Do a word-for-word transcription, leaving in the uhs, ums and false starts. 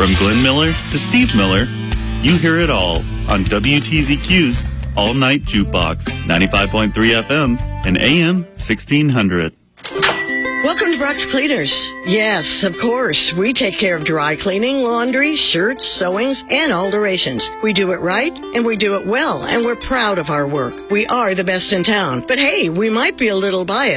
From Glenn Miller to Steve Miller, you hear it all on W T Z Q's All Night Jukebox, ninety-five point three F M and A M sixteen hundred. Welcome to Brock's Cleaners. Yes, of course, we take care of dry cleaning, laundry, shirts, sewings, and alterations. We do it right, and we do it well, and we're proud of our work. We are the best in town. But hey, we might be a little biased.